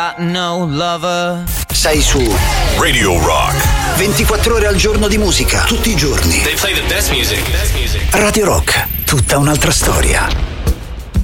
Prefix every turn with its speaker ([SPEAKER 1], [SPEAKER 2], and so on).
[SPEAKER 1] got no lover.
[SPEAKER 2] Sei su
[SPEAKER 3] Radio Rock.
[SPEAKER 2] 24 ore al giorno di musica, tutti i giorni.
[SPEAKER 3] They play the best music.
[SPEAKER 2] Radio Rock, tutta un'altra storia.